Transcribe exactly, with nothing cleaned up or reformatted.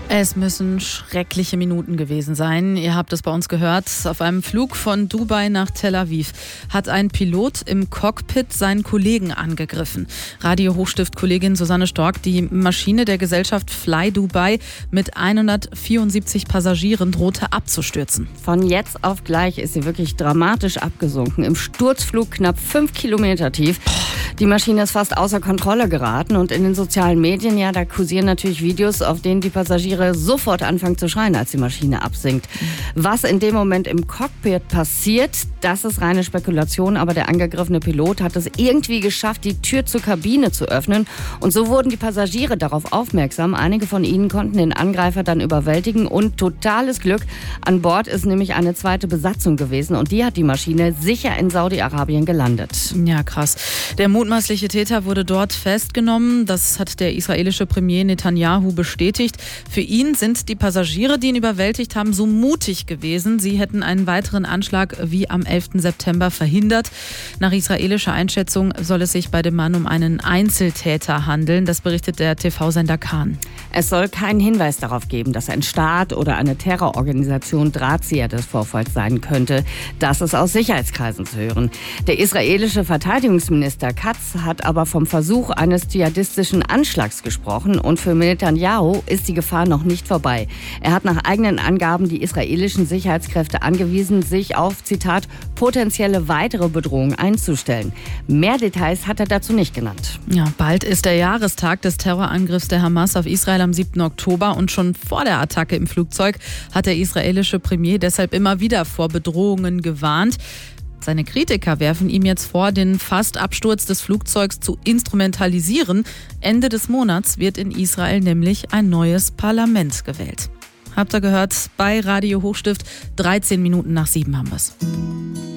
Es müssen schreckliche Minuten gewesen sein. Ihr habt es bei uns gehört. Auf einem Flug von Dubai nach Tel Aviv hat ein Pilot im Cockpit seinen Kollegen angegriffen. Radio-Hochstift-Kollegin Susanne Stork, die Maschine der Gesellschaft Fly Dubai mit hundertvierundsiebzig Passagieren drohte abzustürzen. Von jetzt auf gleich ist sie wirklich dramatisch abgesunken. Im Sturzflug knapp fünf Kilometer tief. Die Maschine ist fast außer Kontrolle geraten und in den sozialen Medien, ja, da kursieren natürlich Videos, auf denen die Passagiere sofort anfangen zu schreien, als die Maschine absinkt. Was in dem Moment im Cockpit passiert, das ist reine Spekulation, aber der angegriffene Pilot hat es irgendwie geschafft, die Tür zur Kabine zu öffnen und so wurden die Passagiere darauf aufmerksam. Einige von ihnen konnten den Angreifer dann überwältigen und totales Glück, an Bord ist nämlich eine zweite Besatzung gewesen und die hat die Maschine sicher in Saudi-Arabien gelandet. Ja, krass. Der mutmaßliche Täter wurde dort festgenommen. Das hat der israelische Premier Netanyahu bestätigt. Für ihn sind die Passagiere, die ihn überwältigt haben, so mutig gewesen. Sie hätten einen weiteren Anschlag wie am elften September verhindert. Nach israelischer Einschätzung soll es sich bei dem Mann um einen Einzeltäter handeln. Das berichtet der T V-Sender Kan. Es soll keinen Hinweis darauf geben, dass ein Staat oder eine Terrororganisation Drahtzieher des Vorfalls sein könnte. Das ist aus Sicherheitskreisen zu hören. Der israelische Verteidigungsminister Katz hat aber vom Versuch eines dschihadistischen Anschlags gesprochen und für Netanyahu ist die Gefahr noch nicht vorbei. Er hat nach eigenen Angaben die israelischen Sicherheitskräfte angewiesen, sich auf, Zitat, potenzielle weitere Bedrohungen einzustellen. Mehr Details hat er dazu nicht genannt. Ja, bald ist der Jahrestag des Terrorangriffs der Hamas auf Israel am siebten Oktober und schon vor der Attacke im Flugzeug hat der israelische Premier deshalb immer wieder vor Bedrohungen gewarnt. Seine Kritiker werfen ihm jetzt vor, den Fast-Absturz des Flugzeugs zu instrumentalisieren. Ende des Monats wird in Israel nämlich ein neues Parlament gewählt. Habt ihr gehört? Bei Radio Hochstift, dreizehn Minuten nach sieben haben wir es.